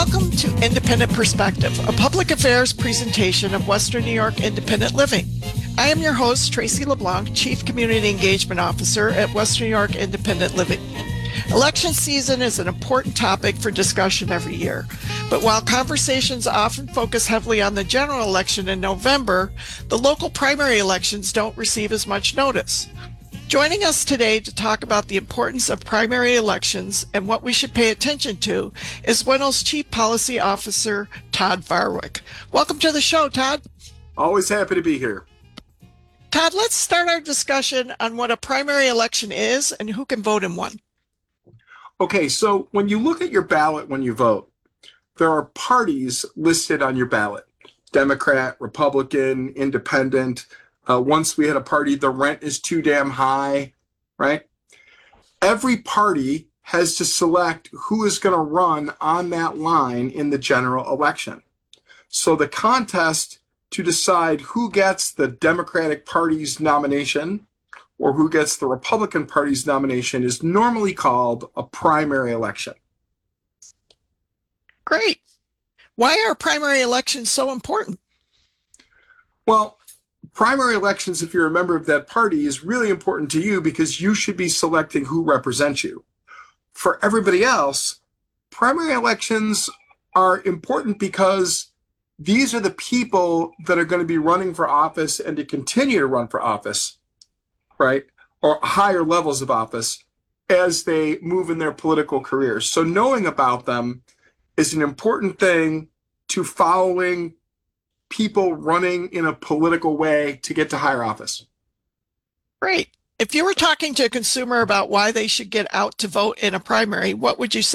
Welcome to Independent Perspective, a public affairs presentation of Western New York Independent Living. I am your host, Tracy LeBlanc, Chief Community Engagement Officer at Western New York Independent Living. Election season is an important topic for discussion every year, but while conversations often focus heavily on the general election in November, the local primary elections don't receive as much notice. Joining us today to talk about the importance of primary elections and what we should pay attention to is WNO's Chief Policy Officer, Todd Varwick. Welcome to the show, Todd. Always happy to be here. Todd, let's start our discussion on what a primary election is and who can vote in one. Okay, so when you look at your ballot when you vote, there are parties listed on your ballot: Democrat, Republican, Independent. Once we had a party, the rent is too damn high, right? Every party has to select who is going to run on that line in the general election. So the contest to decide who gets the Democratic Party's nomination or who gets the Republican Party's nomination is normally called a primary election. Great. Why are primary elections so important? Well, primary elections, if you're a member of that party, is really important to you because you should be selecting who represents you. For everybody else, primary elections are important because these are the people that are going to be running for office and to continue to run for office, right? Or higher levels of office as they move in their political careers. So knowing about them is an important thing to following people running in a political way to get to higher office. Great. If you were talking to a consumer about why they should get out to vote in a primary, what would you say?